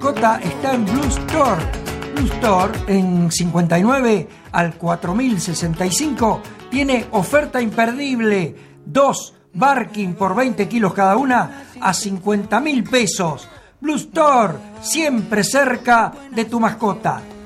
mascota está en Blue Store. Blue Store en 59 al 4065 tiene oferta imperdible. 2 Barking por 20 kilos cada una a 50.000 pesos. Blue Store, siempre cerca de tu mascota.